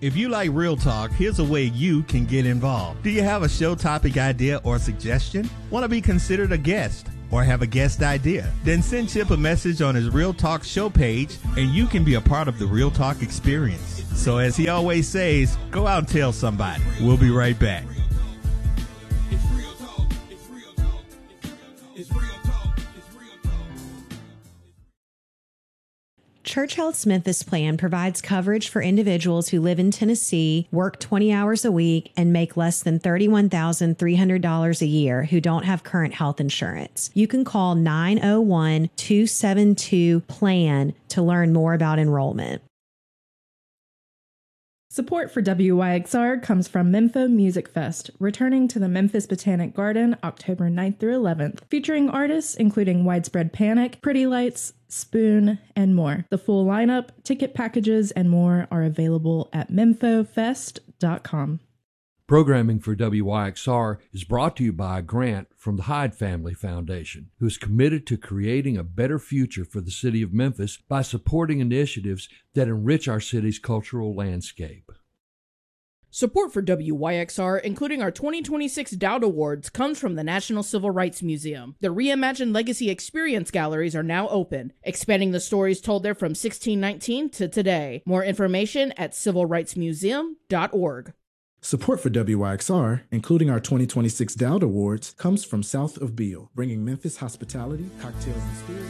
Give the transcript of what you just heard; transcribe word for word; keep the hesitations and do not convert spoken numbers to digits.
If you like Real Talk, here's a way you can get involved. Do you have a show topic idea or suggestion? Want to be considered a guest? Or have a guest idea? Then send Chip a message on his Real Talk show page and you can be a part of the Real Talk experience. So as he always says, go out and tell somebody. We'll be right back. It's real talk. It's real talk. It's real talk. It's real talk. Church Health's Memphis plan provides coverage for individuals who live in Tennessee, work twenty hours a week, and make less than thirty-one thousand three hundred dollars a year who don't have current health insurance. You can call nine oh one, two seven two, PLAN to learn more about enrollment. Support for W Y X R comes from Mempho Music Fest, returning to the Memphis Botanic Garden October ninth through eleventh, featuring artists including Widespread Panic, Pretty Lights, Spoon, and more. The full lineup, ticket packages, and more are available at mempho fest dot com. Programming for W Y X R is brought to you by a grant from the Hyde Family Foundation, who is committed to creating a better future for the city of Memphis by supporting initiatives that enrich our city's cultural landscape. Support for W Y X R, including our twenty twenty-six Dowd Awards, comes from the National Civil Rights Museum. The reimagined Legacy Experience galleries are now open, expanding the stories told there from sixteen nineteen to today. More information at civil rights museum dot org. Support for W Y X R, including our twenty twenty-six Dowd Awards, comes from South of Beale, bringing Memphis hospitality, cocktails, and spirits.